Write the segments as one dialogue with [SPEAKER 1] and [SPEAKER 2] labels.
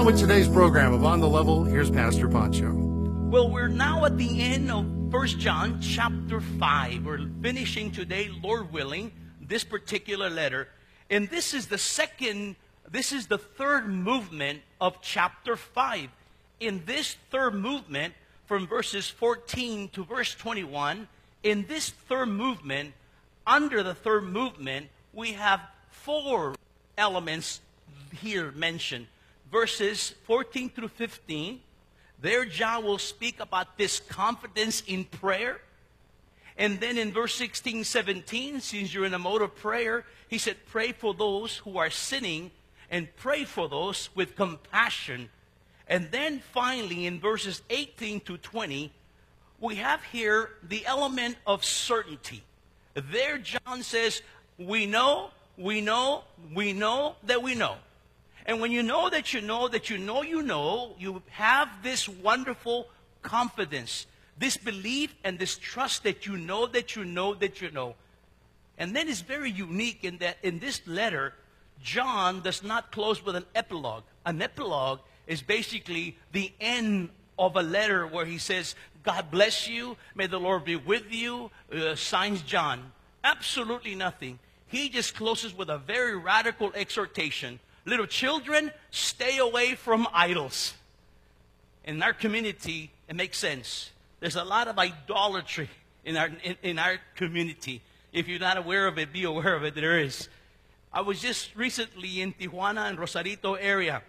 [SPEAKER 1] On with today's program of On the Level, here's Pastor Pancho.
[SPEAKER 2] Well, we're now at the end of 1 John chapter 5. We're finishing today, Lord willing, this particular letter. And this is the third movement of chapter 5. In this third movement, from verses 14 to verse 21, in this third movement, under the third movement, we have four elements here mentioned. Verses 14 through 15, there John will speak about this confidence in prayer. And then in verse 16, 17, since you're in a mode of prayer, he said, pray for those who are sinning and pray for those with compassion. And then finally in verses 18 to 20, we have here the element of certainty. There John says, we know that we know. And when you know that you know that you know you know, you have this wonderful confidence, this belief and this trust that you know that you know that you know. And then it's very unique in that in this letter, John does not close with an epilogue. An epilogue is basically the end of a letter where he says, God bless you, may the Lord be with you, signs John. Absolutely nothing. He just closes with a very radical exhortation. Little children, stay away from idols. In our community, it makes sense. There's a lot of idolatry in our community. If you're not aware of it, be aware of it. There is. I was just recently in Tijuana and Rosarito area.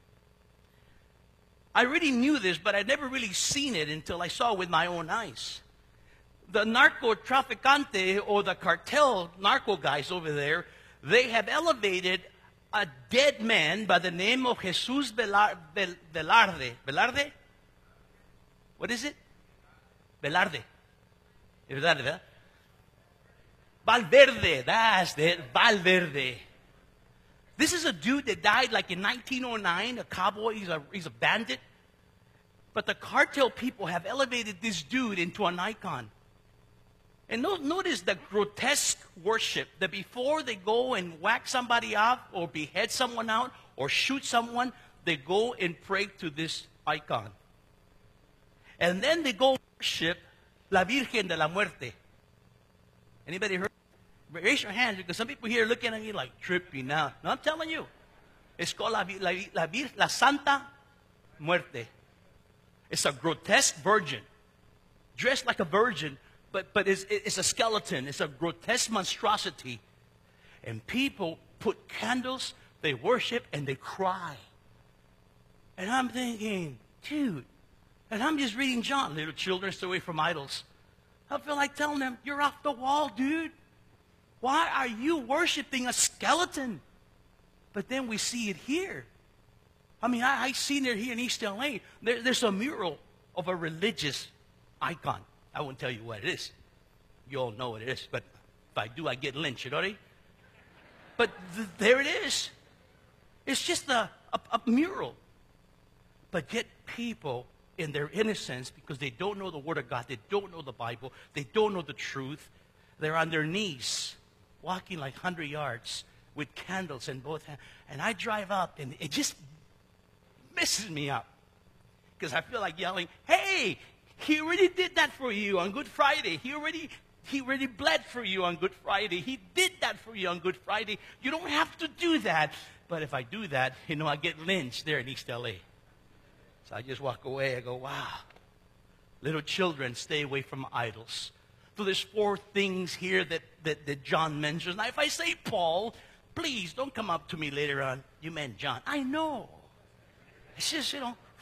[SPEAKER 2] I already knew this, but I'd never really seen it until I saw it with my own eyes. The narco traficante or the cartel narco guys over there, they have elevated a dead man by the name of Jesus Velarde. Velarde? What is it? Velarde. Velarde. Valverde. That's it. Valverde. This is a dude that died like in 1909, a cowboy. He's a bandit. But the cartel people have elevated this dude into an icon. And notice the grotesque worship that before they go and whack somebody up or behead someone out or shoot someone, they go and pray to this icon. And then they go worship La Virgen de la Muerte. Anybody heard? Raise your hands because some people here are looking at me like trippy now. No, I'm telling you. It's called La Santa Muerte. It's a grotesque virgin, dressed like a virgin. But it's a skeleton. It's a grotesque monstrosity. And people put candles, they worship, and they cry. And I'm thinking, dude, and I'm just reading John, little children, stay away from idols. I feel like telling them, you're off the wall, dude. Why are you worshiping a skeleton? But then we see it here. I mean, I seen it here in East LA. There's a mural of a religious icon. I won't tell you what it is. You all know what it is. But if I do, I get lynched, you know what I mean? But there it is. It's just a mural. But yet people, in their innocence, because they don't know the Word of God, they don't know the Bible, they don't know the truth, they're on their knees, walking like 100 yards with candles in both hands. And I drive up, and it just messes me up. Because I feel like yelling, hey, he already did that for you on Good Friday. He already bled for you on Good Friday. He did that for you on Good Friday. You don't have to do that. But if I do that, I get lynched there in East LA. So I just walk away. I go, wow. Little children, stay away from idols. So there's four things here that John mentions. Now, if I say Paul, please don't come up to me later on. You meant John. I know. It's just,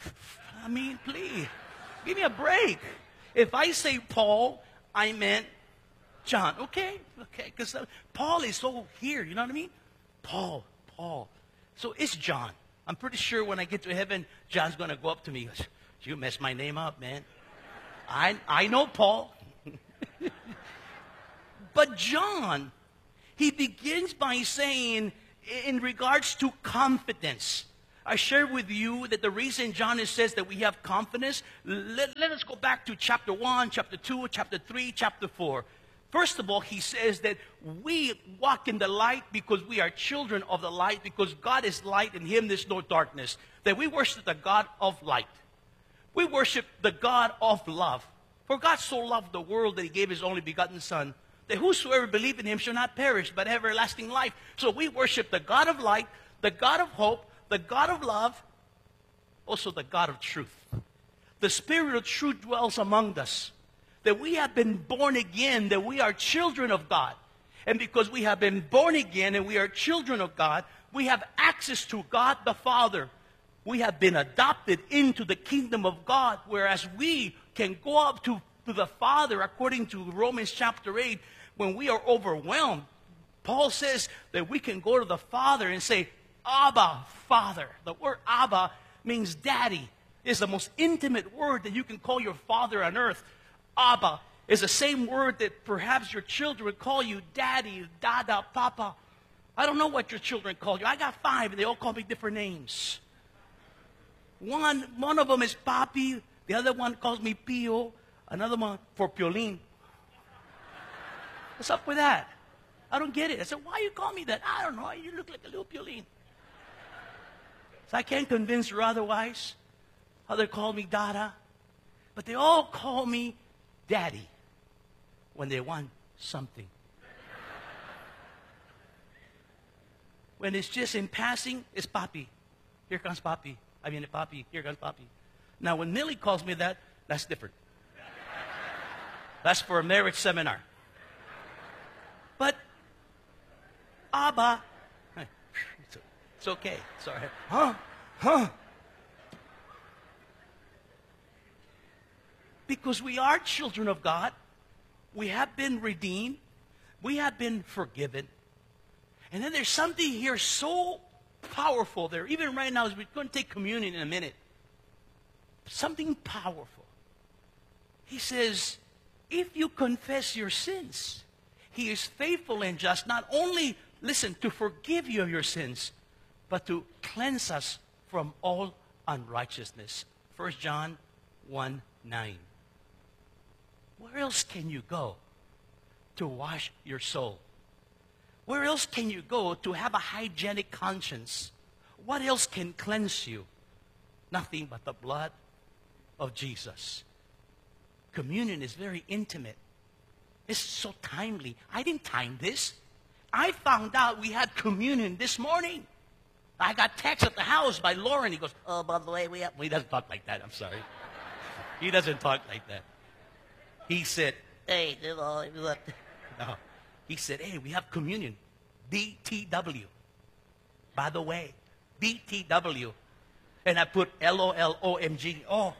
[SPEAKER 2] please. Give me a break. If I say Paul, I meant John. Okay, because Paul is so here, you know what I mean? Paul. So it's John. I'm pretty sure when I get to heaven, John's going to go up to me and goes, you messed my name up, man. I know Paul. But John, he begins by saying, in regards to confidence, I shared with you that the reason John says that we have confidence, let us go back to chapter 1, chapter 2, chapter 3, chapter 4. First of all, he says that we walk in the light because we are children of the light, because God is light, and in him there's no darkness. That we worship the God of light. We worship the God of love. For God so loved the world that he gave his only begotten Son, that whosoever believe in him shall not perish, but have everlasting life. So we worship the God of light, the God of hope, the God of love, also the God of truth. The Spirit of truth dwells among us. That we have been born again, that we are children of God. And because we have been born again and we are children of God, we have access to God the Father. We have been adopted into the kingdom of God, whereas we can go up to the Father, according to Romans chapter 8, when we are overwhelmed. Paul says that we can go to the Father and say, Abba, Father. The word Abba means daddy. It's the most intimate word that you can call your father on earth. Abba is the same word that perhaps your children would call you daddy, dada, papa. I don't know what your children call you. I got 5, and they all call me different names. One of them is Papi. The other one calls me Pio. Another one for Piolín. What's up with that? I don't get it. I said, why you call me that? I don't know. You look like a little Piolín. So I can't convince her otherwise. Other call me Dada. But they all call me Daddy when they want something. When it's just in passing, it's Papi. Here comes Papi. I mean, Papi. Here comes Papi. Now, when Millie calls me that, that's different. That's for a marriage seminar. But Abba, it's okay. Sorry. Huh? Because we are children of God. We have been redeemed. We have been forgiven. And then there's something here so powerful there. Even right now, as we're going to take communion in a minute. Something powerful. He says, if you confess your sins, he is faithful and just, not only, listen, to forgive you of your sins, but to cleanse us from all unrighteousness. 1 John 1:9. Where else can you go to wash your soul? Where else can you go to have a hygienic conscience? What else can cleanse you? Nothing but the blood of Jesus. Communion is very intimate. It's so timely. I didn't time this. I found out we had communion this morning. I got text at the house by Lauren. He goes, oh, by the way, we have... Well, he doesn't talk like that. I'm sorry. He doesn't talk like that. He said, hey, no. He said, hey, we have communion. BTW. By the way, BTW. And I put LOLOMG. Oh.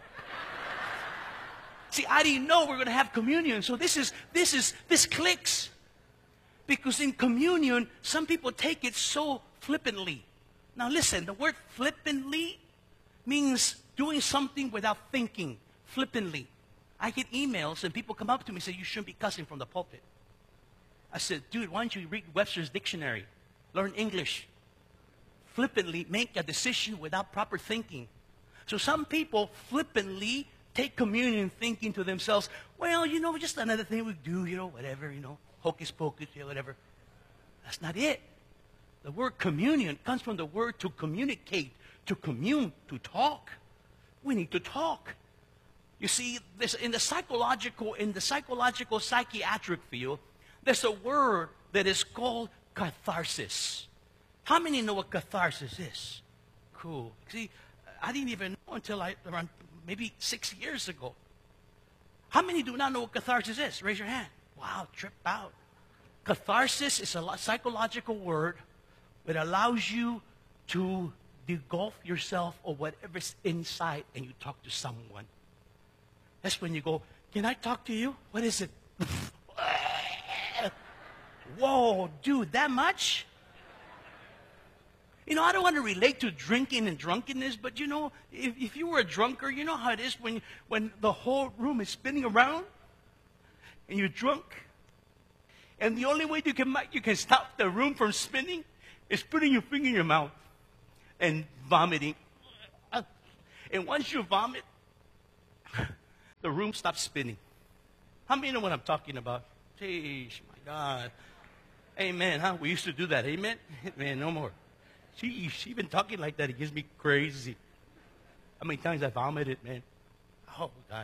[SPEAKER 2] See, I didn't know we were going to have communion. So this clicks. Because in communion, some people take it so flippantly. Now listen, the word flippantly means doing something without thinking. Flippantly. I get emails and people come up to me and say, you shouldn't be cussing from the pulpit. I said, dude, why don't you read Webster's dictionary? Learn English. Flippantly make a decision without proper thinking. So some people flippantly take communion thinking to themselves, well, just another thing we do, whatever, hocus pocus, whatever. That's not it. The word communion comes from the word to communicate, to commune, to talk. We need to talk. You see, in the psychological, psychiatric field, there's a word that is called catharsis. How many know what catharsis is? Cool. See, I didn't even know until around maybe 6 years ago. How many do not know what catharsis is? Raise your hand. Wow, trip out. Catharsis is a psychological word that allows you to engulf yourself or whatever's inside and you talk to someone. That's when you go, can I talk to you? What is it? Whoa, dude, that much? I don't want to relate to drinking and drunkenness, but if you were a drunkard, you know how it is when the whole room is spinning around and you're drunk. And the only way you can stop the room from spinning is putting your finger in your mouth and vomiting. And once you vomit, the room stops spinning. How many know what I'm talking about? Jeez, my God. Amen, huh? We used to do that. Amen? Man, no more. She been talking like that. It gives me crazy. How many times I vomited, man? Oh, God.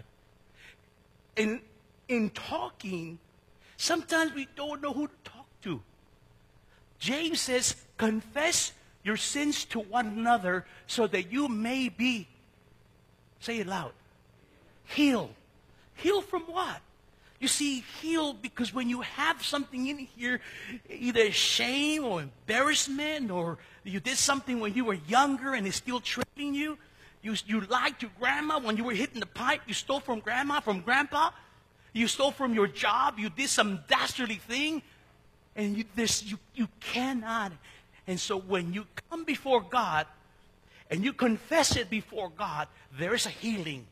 [SPEAKER 2] In talking, sometimes we don't know who to talk to. James says, confess your sins to one another so that you may be, say it loud, healed. Healed from what? You see, healed because when you have something in here, either shame or embarrassment, or you did something when you were younger and it's still trailing you. You lied to grandma when you were hitting the pipe. You stole from grandma, from grandpa. You stole from your job. You did some dastardly thing. And you cannot. And so when you come before God and you confess it before God, there is a healing.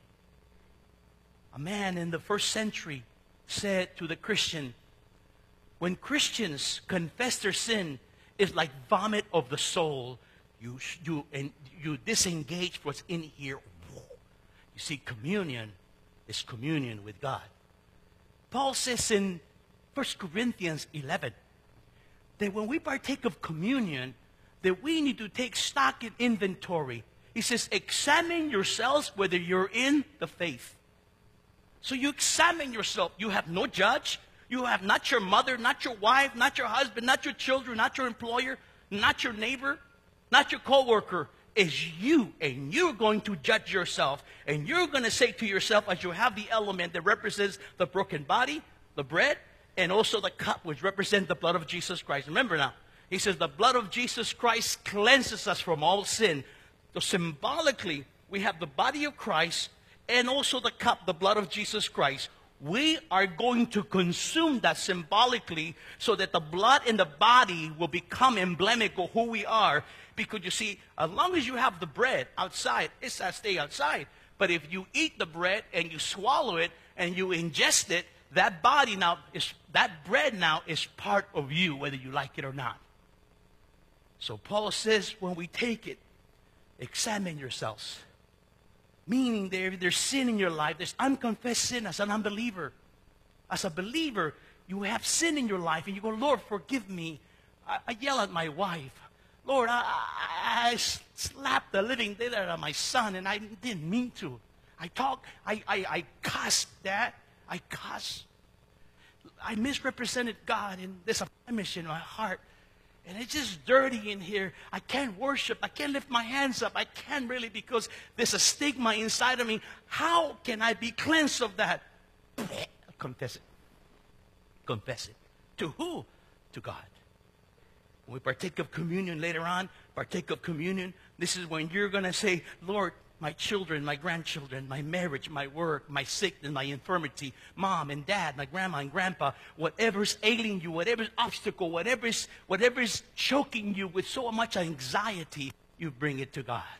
[SPEAKER 2] A man in the first century said to the Christian, when Christians confess their sin, it's like vomit of the soul. You disengage what's in here. You see, communion is communion with God. Paul says in 1 Corinthians 11 that when we partake of communion, that we need to take stock and inventory. He says, examine yourselves whether you're in the faith. So you examine yourself. You have no judge. You have not your mother, not your wife, not your husband, not your children, not your employer, not your neighbor, not your coworker. It's you, and you're going to judge yourself. And you're going to say to yourself, as you have the element that represents the broken body, the bread, and also the cup, which represents the blood of Jesus Christ. Remember now, he says the blood of Jesus Christ cleanses us from all sin. So symbolically, we have the body of Christ and also the cup, the blood of Jesus Christ. We are going to consume that symbolically so that the blood in the body will become emblematic of who we are. Because you see, as long as you have the bread outside, it's to stay outside. But if you eat the bread and you swallow it and you ingest it, that bread now is part of you, whether you like it or not. So Paul says, when we take it, examine yourselves. Meaning there's sin in your life. There's unconfessed sin as an unbeliever. As a believer, you have sin in your life and you go, Lord, forgive me. I yell at my wife. Lord, I slapped the living daylight out of my son and I didn't mean to. I cussed, Dad. I cussed. I misrepresented God, and there's a blemish in my heart. And it's just dirty in here. I can't worship. I can't lift my hands up. I can't really, because there's a stigma inside of me. How can I be cleansed of that? Confess it. Confess it. To who? To God. When we partake of communion later on, this is when you're going to say, Lord, my children, my grandchildren, my marriage, my work, my sickness, my infirmity, mom and dad, my grandma and grandpa, whatever's ailing you, whatever's obstacle, whatever's choking you with so much anxiety, you bring it to God.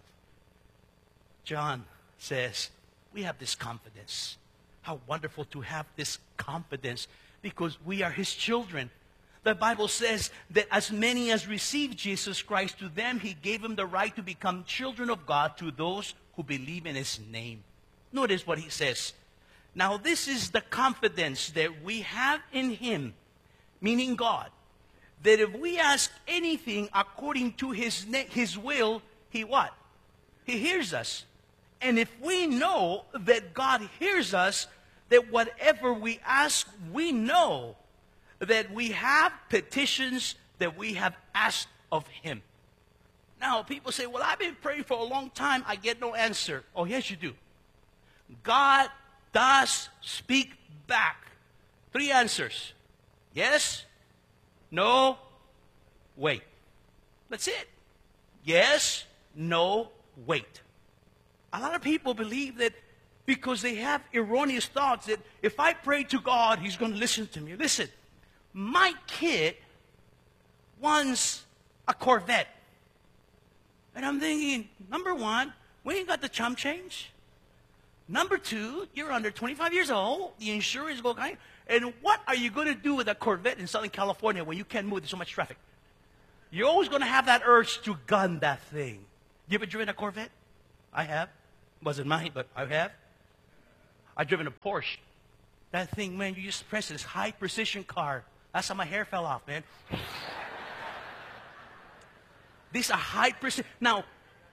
[SPEAKER 2] John says, we have this confidence. How wonderful to have this confidence because we are his children. The Bible says that as many as received Jesus Christ, to them he gave them the right to become children of God, to those who believe in his name. Notice what he says. Now this is the confidence that we have in him, meaning God, that if we ask anything according to his will, he what? He hears us. And if we know that God hears us, that whatever we ask, we know that we have petitions that we have asked of him. Now, people say, well, I've been praying for a long time. I get no answer. Oh, yes, you do. God does speak back. 3 answers. Yes, no, wait. That's it. Yes, no, wait. A lot of people believe that because they have erroneous thoughts that if I pray to God, he's going to listen to me. Listen, my kid wants a Corvette. And I'm thinking, number 1, we ain't got the chump change. Number 2, you're under 25 years old. The insurance go kind. And what are you going to do with a Corvette in Southern California when you can't move? There's so much traffic. You're always going to have that urge to gun that thing. You ever driven a Corvette? I have. Wasn't mine, but I have. I've driven a Porsche. That thing, man, you just press this high precision car. That's how my hair fell off, man. These are high precision. Now,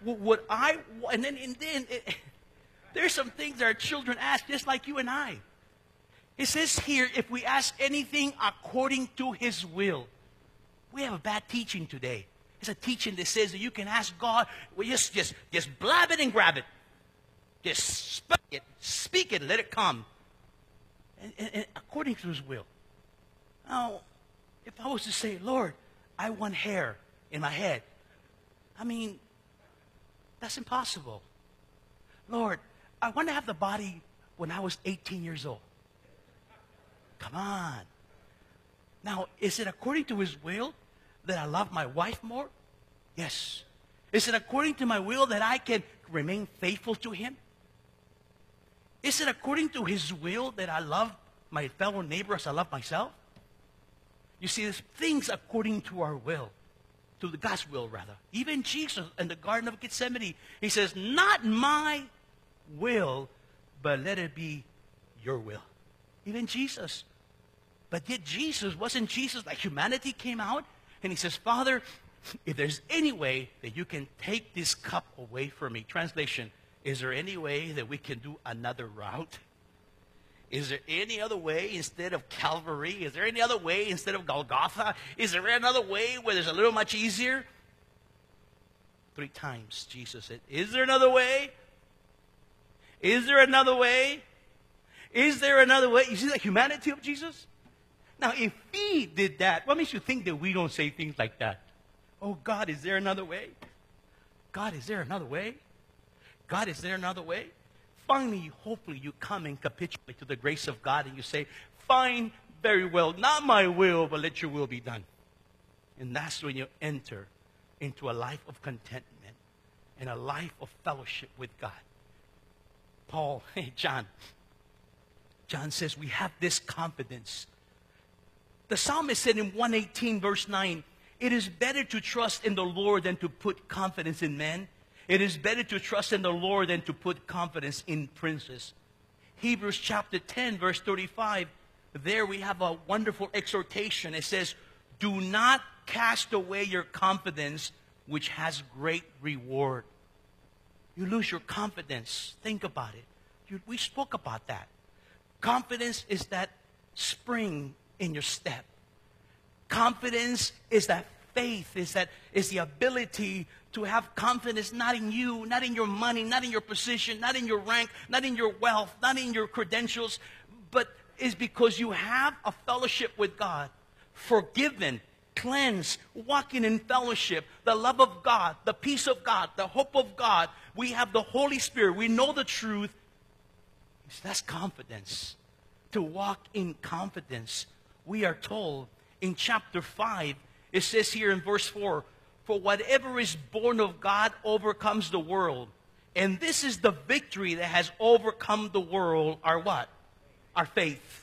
[SPEAKER 2] there's some things that our children ask, just like you and I. It says here, if we ask anything according to His will. We have a bad teaching today. It's a teaching that says that you can ask God, well, just blab it and grab it. Just speak it, let it come. And according to His will. Now, if I was to say, Lord, I want hair in my head. I mean, that's impossible. Lord, I want to have the body when I was 18 years old. Come on. Now, is it according to His will that I love my wife more? Yes. Is it according to my will that I can remain faithful to Him? Is it according to His will that I love my fellow neighbor as I love myself? You see, there's things according to our will, to the God's will, rather. Even Jesus in the Garden of Gethsemane, He says, not my will, but let it be your will. Even Jesus. But yet wasn't Jesus like humanity came out? And He says, Father, if there's any way that you can take this cup away from me. Translation, is there any way that we can do another route? Is there any other way instead of Calvary? Is there any other way instead of Golgotha? Is there another way where there's a little much easier? 3 times Jesus said, is there another way? Is there another way? Is there another way? You see the humanity of Jesus? Now, if He did that, what makes you think that we don't say things like that? Oh, God, is there another way? God, is there another way? God, is there another way? Finally, hopefully, you come and capitulate to the grace of God and you say, fine, very well, not my will, but let your will be done. And that's when you enter into a life of contentment and a life of fellowship with God. John says we have this confidence. The psalmist said in 118 verse 9, it is better to trust in the Lord than to put confidence in men. It is better to trust in the Lord than to put confidence in princes. Hebrews chapter 10 verse 35, there we have a wonderful exhortation. It says, do not cast away your confidence, which has great reward. You lose your confidence. Think about it. We spoke about that. Confidence is that spring in your step. Confidence is that faith, is the ability to have confidence not in you, not in your money, not in your position, not in your rank, not in your wealth, not in your credentials, but is because you have a fellowship with God, forgiven, cleansed, walking in fellowship, the love of God, the peace of God, the hope of God. We have the Holy Spirit. We know the truth. That's confidence. To walk in confidence. We are told in chapter 5, it says here in verse 4, for whatever is born of God overcomes the world. And this is the victory that has overcome the world. Our what? Our faith.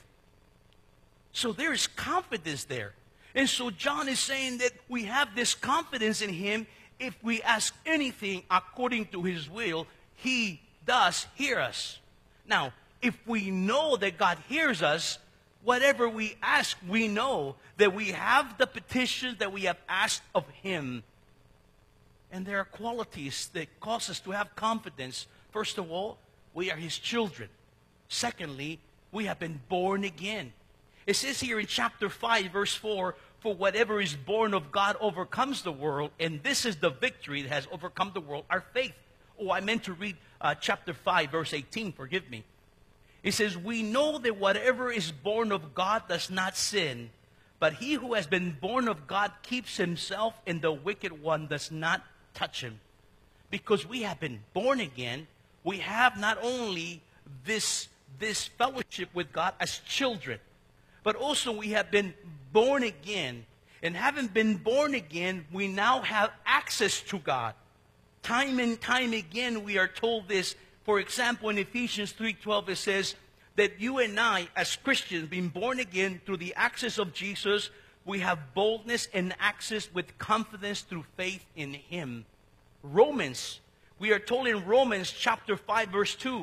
[SPEAKER 2] So there is confidence there. And so John is saying that we have this confidence in Him. If we ask anything according to His will, He does hear us. Now, if we know that God hears us, whatever we ask, we know that we have the petitions that we have asked of Him. And there are qualities that cause us to have confidence. First of all, we are His children. Secondly, we have been born again. It says here in chapter 5, verse 4, for whatever is born of God overcomes the world, and this is the victory that has overcome the world, our faith. Oh, I meant to read chapter 5, verse 18, forgive me. It says, we know that whatever is born of God does not sin, but he who has been born of God keeps himself, and the wicked one does not touch him. Because we have been born again, we have not only this fellowship with God as children, but also we have been born again. And having been born again, we now have access to God. Time and time again, we are told this. For example, in Ephesians 3:12, it says that you and I, as Christians, being born again through the access of Jesus, we have boldness and access with confidence through faith in Him. Romans, we are told in Romans chapter 5, verse 2,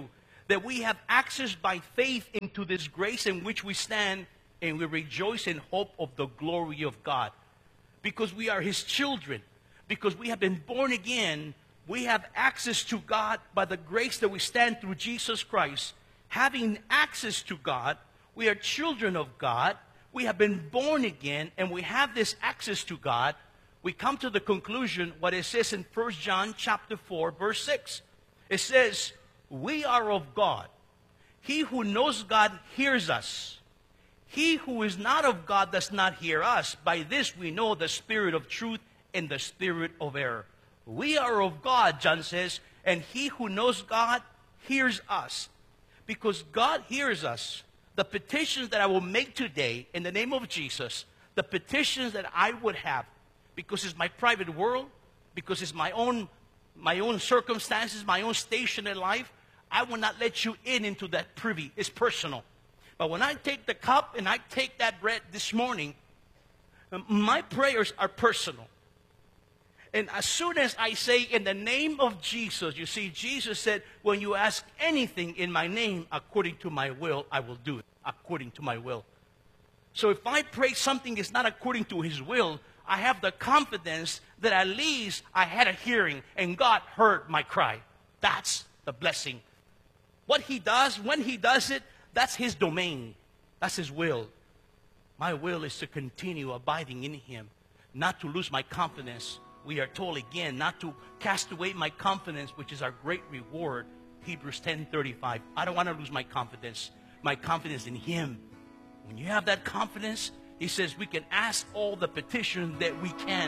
[SPEAKER 2] that we have access by faith into this grace in which we stand, and we rejoice in hope of the glory of God. Because we are His children, because we have been born again, we have access to God by the grace that we stand through Jesus Christ. Having access to God, we are children of God, we have been born again, and we have this access to God. We come to the conclusion, what it says in 1 John chapter 4, verse 6. It says, we are of God. He who knows God hears us. He who is not of God does not hear us. By this we know the spirit of truth and the spirit of error. We are of God, John says, and he who knows God hears us. Because God hears us, the petitions that I will make today in the name of Jesus, the petitions that I would have, because it's my private world, because it's my own circumstances, my own station in life, I will not let you into that privy. It's personal. But when I take the cup and I take that bread this morning, my prayers are personal. And as soon as I say in the name of Jesus, you see, Jesus said, when you ask anything in my name according to my will, I will do it according to my will. So if I pray something is not according to His will, I have the confidence that at least I had a hearing and God heard my cry. That's the blessing. What He does, when He does it, that's His domain. That's His will. My will is to continue abiding in Him, not to lose my confidence. We are told again not to cast away my confidence, which is our great reward. Hebrews 10:35. I don't want to lose my confidence in Him. When you have that confidence, He says we can ask all the petitions that we can.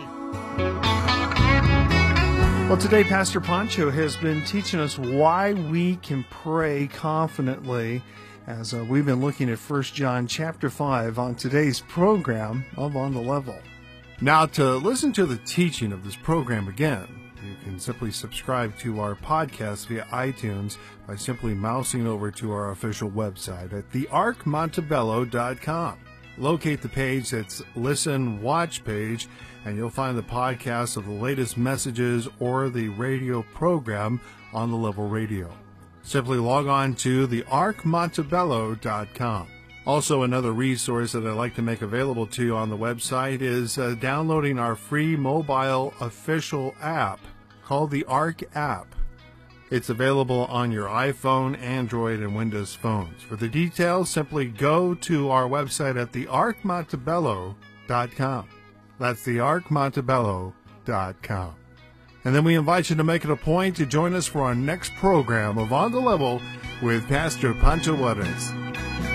[SPEAKER 3] Well, today Pastor Pancho has been teaching us why we can pray confidently, as we've been looking at 1 John chapter 5 on today's program of On the Level. Now, to listen to the teaching of this program again, you can simply subscribe to our podcast via iTunes by simply mousing over to our official website at thearkmontebello.com. Locate the page that's Listen Watch page, and you'll find the podcast of the latest messages or the radio program On the Level Radio. Simply log on to thearkmontebello.com. Also, another resource that I'd like to make available to you on the website is downloading our free mobile official app called the Ark app. It's available on your iPhone, Android, and Windows phones. For the details, simply go to our website at thearkmontebello.com. That's thearkmontebello.com. And then we invite you to make it a point to join us for our next program of On the Level with Pastor Pancho Juarez.